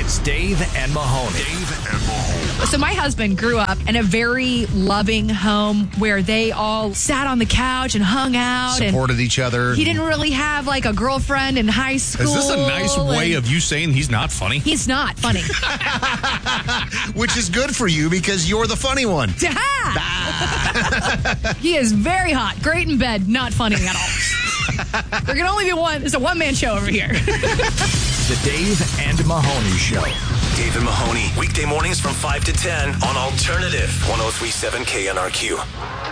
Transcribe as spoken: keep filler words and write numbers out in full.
It's Dave and Mahoney. Dave and Mahoney. So my husband grew up in a very loving home where they all sat on the couch and hung out. Supported and each other. He didn't really have like a girlfriend in high school. Is this a nice way and of you saying he's not funny? He's not funny. Which is good for you because you're the funny one. He is very hot, great in bed, not funny at all. There can only be one. It's a one-man show over here. The Dave and Mahoney Show. Dave and Mahoney, weekday mornings from five to ten on Alternative one oh three point seven K N R Q.